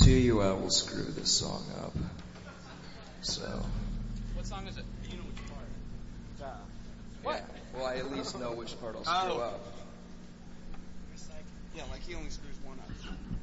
guarantee you I will screw this song up. So. What song is it? You know which part. What? Yeah. Well, I at least know which part I'll screw up. Yeah, like he only screws one up.